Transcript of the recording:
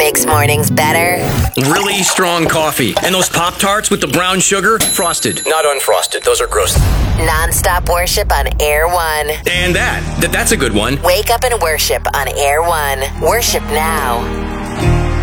makes mornings better? Really strong coffee. And those Pop-Tarts with the brown sugar, frosted, not unfrosted. Those are gross. Non-stop worship on Air One. And that's a good one. Wake up and worship on Air One. Worship now.